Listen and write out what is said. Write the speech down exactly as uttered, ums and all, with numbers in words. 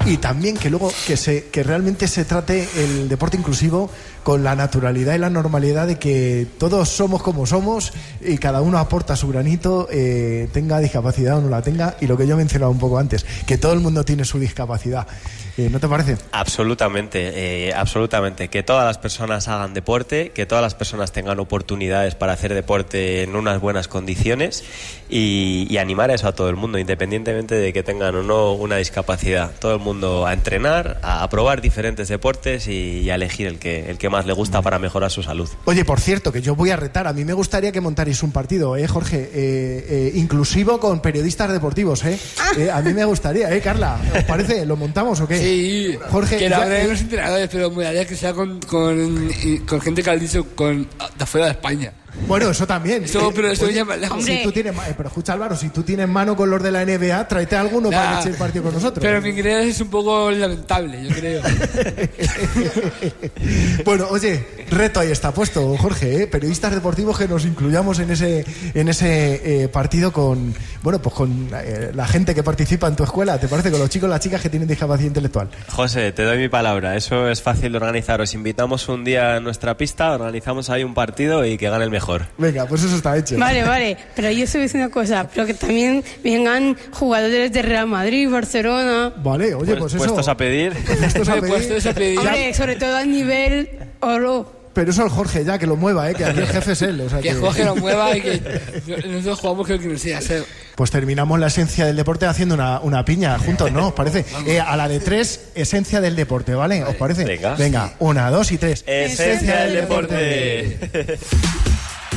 y también que luego que se que realmente se trate el deporte inclusivo con la naturalidad y la normalidad de que todos somos como somos y cada uno aporta su granito, eh, tenga discapacidad o no la tenga, y lo que yo mencionaba un poco antes, que todo el mundo tiene su discapacidad. Eh, ¿No te parece? Absolutamente, eh, absolutamente. Que todas las personas hagan deporte, que todas las personas tengan oportunidades para hacer deporte en unas buenas condiciones y, y animar a eso a todo el mundo, independientemente de que tengan o no una discapacidad. Todo el mundo a entrenar, a, a probar diferentes deportes y, y a elegir el que, el que más le gusta para mejorar su salud. Oye, por cierto, que yo voy a retar, a mí me gustaría que montarais un partido, ¿eh, Jorge? Eh, eh, inclusivo con periodistas deportivos, ¿eh? eh a mí me gustaría, ¿eh, Carla? ¿Os parece? ¿Lo montamos o qué? Sí, Jorge, que la ya, verdad eh, de los entrenadores, pero me gustaría que sea con, con, con gente que ha dicho con, de afuera de España. Bueno, eso también. Eso, eh, pero eso oye, ya más lejos. si tú tienes, eh, pero escucha, Álvaro, si tú tienes mano con los de la N B A, tráete alguno nah, para que eche el partido con nosotros. Pero mi inglés es un poco lamentable, yo creo. Bueno, oye, reto ahí está puesto, Jorge, ¿eh? Periodistas deportivos que nos incluyamos en ese en ese eh, partido con, bueno, pues con eh, la gente que participa en tu escuela, ¿te parece? Con los chicos y las chicas que tienen discapacidad intelectual. José, te doy mi palabra, eso es fácil de organizar. Os invitamos un día a nuestra pista, organizamos ahí un partido y que gane el mejor. Venga, pues eso está hecho. Vale, vale, pero yo estoy diciendo una cosa, pero que también vengan jugadores de Real Madrid, Barcelona. Vale, oye, pues, pues eso. Puestos a pedir. Puestos a pedir. Puestos a pedir. Hombre, sobre todo a nivel oro. Pero eso el Jorge ya, que lo mueva, ¿eh? Que aquí el jefe es él. O sea, que, que Jorge lo mueva y que nosotros jugamos creo que no sea hacer. Pues terminamos la esencia del deporte haciendo una, una piña juntos, ¿no? ¿Os parece? Eh, a la de tres, esencia del deporte, ¿vale? ¿Os parece? Venga. Venga, una, dos y tres. Esencia del deporte.